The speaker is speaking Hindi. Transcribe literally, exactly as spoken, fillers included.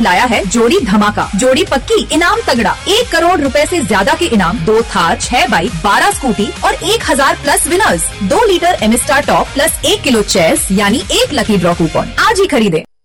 लाया है जोड़ी धमाका। जोड़ी पक्की, इनाम तगड़ा। एक करोड़ रुपए से ज्यादा के इनाम, दो थार, छह बाइक, बारह स्कूटी और एक हजार प्लस विनर्स। दो लीटर एमिस्टार टॉप प्लस एक किलो चेस यानी एक लकी ड्रॉ कूपन। आज ही खरीदे।